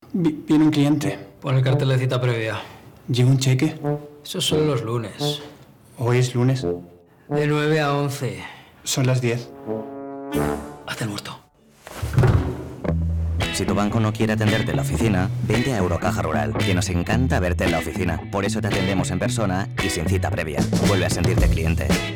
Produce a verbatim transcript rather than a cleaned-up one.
Vi- Viene un cliente. Pon el cartel de cita previa. ¿Llega un cheque? Esos son los lunes. Hoy es lunes. De nueve a once. Son las diez. Hazte el muerto. Si tu banco no quiere atenderte en la oficina, vente a Eurocaja Rural, que nos encanta verte en la oficina. Por eso te atendemos en persona y sin cita previa. Vuelve a sentirte cliente.